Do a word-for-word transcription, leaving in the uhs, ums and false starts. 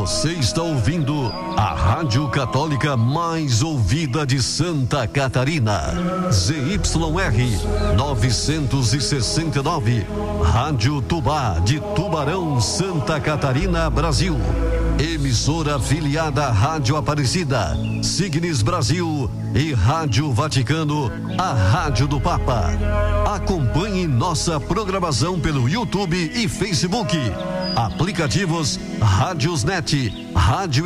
Você está ouvindo a Rádio Católica mais ouvida de Santa Catarina. Z Y R novecentos e sessenta e nove. Rádio Tubá de Tubarão, Santa Catarina, Brasil. Emissora afiliada à Rádio Aparecida, Signes Brasil e Rádio Vaticano, a Rádio do Papa. Acompanhe nossa programação pelo YouTube e Facebook. Aplicativos Rádiosnet, Rádio